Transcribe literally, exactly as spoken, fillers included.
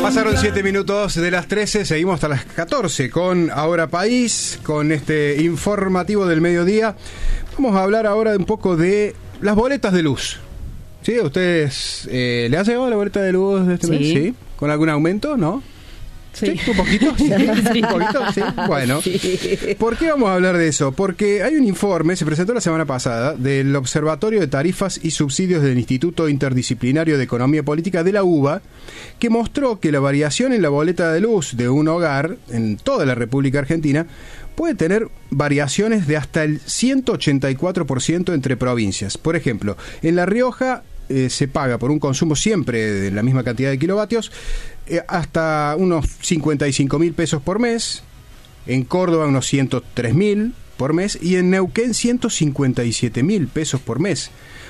Pasaron siete minutos de las trece, seguimos hasta las catorce con Ahora País, con este informativo del mediodía. Vamos a hablar ahora un poco de las boletas de luz. ¿Sí? ¿Ustedes eh, le han llegado la boleta de luz de este Sí. mes? Sí. ¿Con algún aumento? ¿No? Sí. ¿Sí? ¿Un poquito? ¿Sí? ¿Un poquito? Sí. Bueno, Sí. ¿por qué vamos a hablar de eso? Porque hay un informe, se presentó la semana pasada, del Observatorio de Tarifas y Subsidios del Instituto Interdisciplinario de Economía Política de la UBA, que mostró que la variación en la boleta de luz de un hogar en toda la República Argentina puede tener variaciones de hasta el ciento ochenta y cuatro por ciento entre provincias. Por ejemplo, en La Rioja eh, se paga por un consumo siempre de la misma cantidad de kilovatios eh, hasta unos cincuenta y cinco mil pesos por mes, en Córdoba unos ciento tres mil por mes y en Neuquén ciento cincuenta y siete mil pesos por mes.